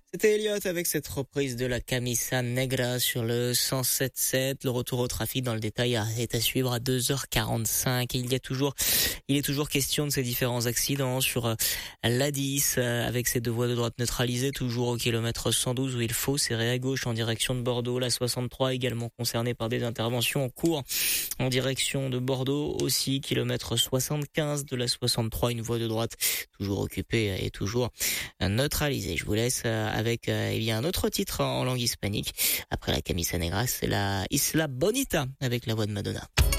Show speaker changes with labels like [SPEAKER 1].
[SPEAKER 1] C'était Elliott avec cette reprise de la Camisa Negra sur le 107.7. Le retour au trafic dans le détail est à suivre à 2h45. Et il est toujours question de ces différents accidents sur l'A10 avec ces deux voies de droite neutralisées, toujours au kilomètre 112 où il faut serrer à gauche en direction de Bordeaux. La 63 également concernée par des interventions en cours en direction de Bordeaux aussi, kilomètre 75 de la 63, une voie de droite toujours occupée et toujours neutralisée. Je vous laisse avec un autre titre en langue hispanique. Après la Camisa Negra, c'est la Isla Bonita avec la voix de Madonna.